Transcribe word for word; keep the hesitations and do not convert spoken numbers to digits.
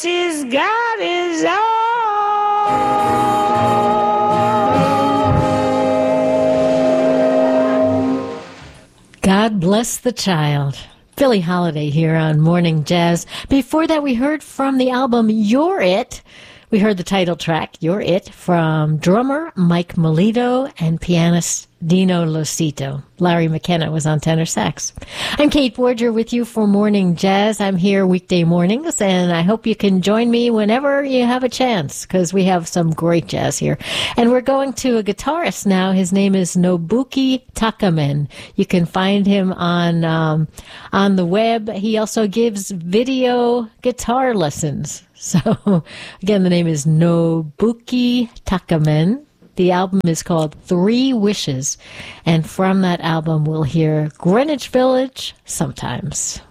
His God is all. God bless the child. Billie Holiday here on Morning Jazz. Before that, we heard from the album You're It. We heard the title track, You're It, from drummer Mike Melito and pianist Dino Losito. Larry McKenna was on tenor sax. I'm Kate Borger with you for Morning Jazz. I'm here weekday mornings, and I hope you can join me whenever you have a chance, because we have some great jazz here. And we're going to a guitarist now. His name is Nobuki Takamen. You can find him on um, on the web. He also gives video guitar lessons. So, again, the name is Nobuki Takamen. The album is called Three Wishes, and from that album we'll hear Greenwich Village Sometimes.